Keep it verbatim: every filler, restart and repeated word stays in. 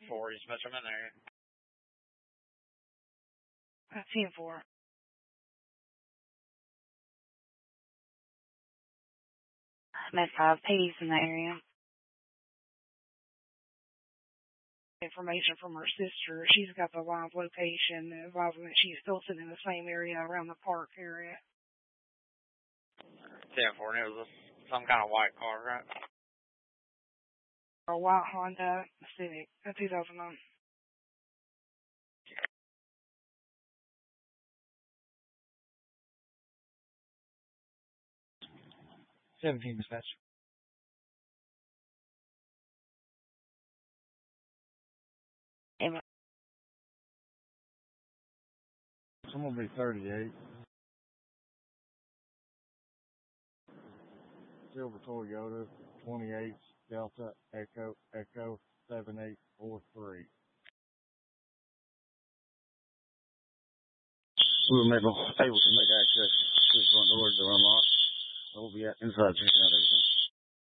four, you smash them in there. Uh, ten four. Met five P's in the area. Information from her sister. She's got the live location involving that she's still sitting in the same area around the park area. ten four, and it was a, some kind of white car, right? A white Honda Civic, a two thousand nine. seventeen, dispatch. Emma. I'm going to be thirty-eight. Silver Toyota, twenty-eight, Delta, Echo, Echo, seven eight four three. We were able, able to make access to the front doors to unlock. So we'll be inside checking out everything.